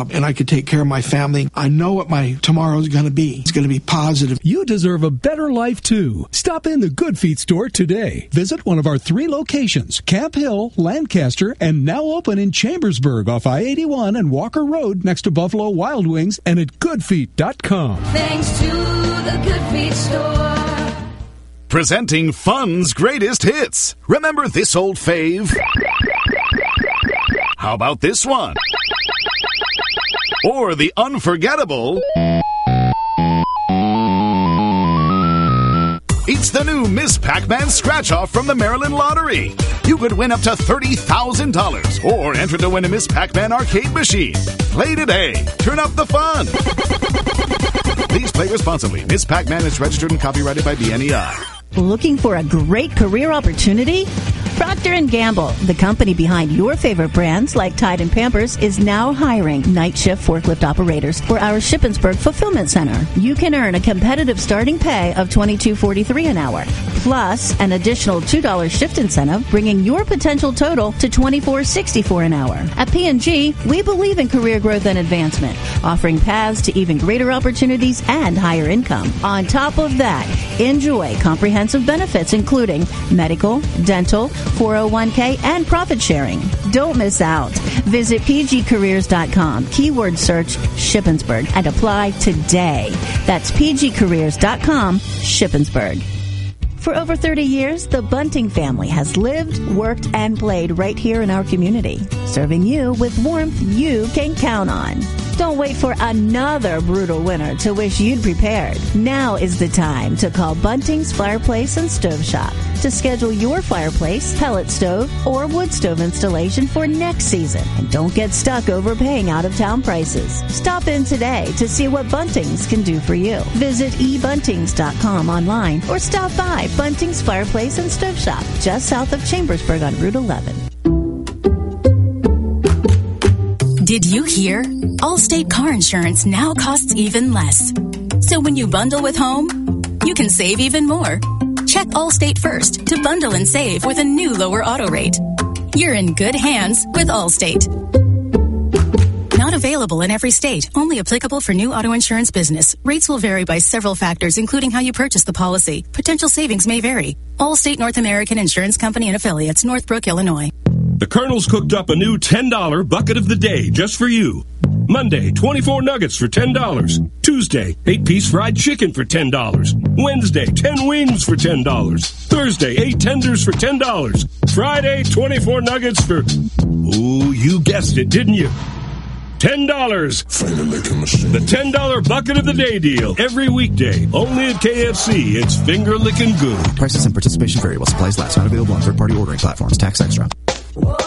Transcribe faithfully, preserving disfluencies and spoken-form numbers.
job and I could take care of my family. I know what my tomorrow is going to be. It's going to be positive. You deserve a better life, too. Stop in the Good Feet store today. Visit one of our three locations, Camp Hill, Lancaster, and now open in Chambersburg off I eighty-one and Walker Road next to Buffalo Wild Wings and at good feet dot com. Thanks to the Good Feet store. Presenting Fun's greatest hits. Remember this old fave? How about this one? Or the unforgettable... It's the new Miss Pac-Man Scratch-Off from the Maryland Lottery. You could win up to thirty thousand dollars or enter to win a Miss Pac-Man arcade machine. Play today. Turn up the fun. Please play responsibly. Miss Pac-Man is registered and copyrighted by B N E I. Looking for a great career opportunity? Procter and Gamble, the company behind your favorite brands like Tide and Pampers, is now hiring night shift forklift operators for our Shippensburg Fulfillment Center. You can earn a competitive starting pay of twenty-two forty-three an hour, plus an additional two dollars shift incentive, bringing your potential total to twenty-four sixty-four an hour. At P and G, we believe in career growth and advancement, offering paths to even greater opportunities and higher income. On top of that, enjoy comprehensive benefits including medical, dental, four oh one k, and profit sharing. Don't miss out. Visit p g careers dot com, keyword search Shippensburg, and apply today. That's p g careers dot com, Shippensburg. For over thirty years, the Bunting family has lived, worked, and played right here in our community, serving you with warmth you can count on. Don't wait for another brutal winter to wish you'd prepared. Now is the time to call Bunting's Fireplace and Stove Shop to schedule your fireplace, pellet stove, or wood stove installation for next season. And don't get stuck overpaying out-of-town prices. Stop in today to see what Bunting's can do for you. Visit e buntings dot com online or stop by Bunting's Fireplace and Stove Shop just south of Chambersburg on Route eleven. Did you hear? Allstate car insurance now costs even less. So when you bundle with home, you can save even more. Check Allstate first to bundle and save with a new lower auto rate. You're in good hands with Allstate. Not available in every state. Only applicable for new auto insurance business. Rates will vary by several factors, including how you purchase the policy. Potential savings may vary. Allstate North American Insurance Company and Affiliates, Northbrook, Illinois. The Colonel's cooked up a new ten dollar bucket of the day just for you. Monday, twenty-four nuggets for ten dollars. Tuesday, eight-piece fried chicken for ten dollars. Wednesday, ten wings for ten dollars. Thursday, eight tenders for ten dollars. Friday, twenty-four nuggets for... Ooh, you guessed it, didn't you? ten dollars. The ten dollar bucket of the day deal. Every weekday. Only at K F C. It's finger licking good. Prices and participation vary while supplies last. Not available on third-party ordering platforms. Tax extra.